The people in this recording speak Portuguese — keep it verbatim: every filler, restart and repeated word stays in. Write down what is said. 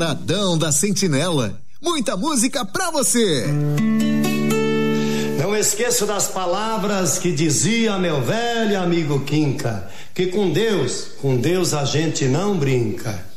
Paradão da Sentinela. Muita música pra você. Não esqueço das palavras que dizia meu velho amigo Quinca, que com Deus, com Deus a gente não brinca.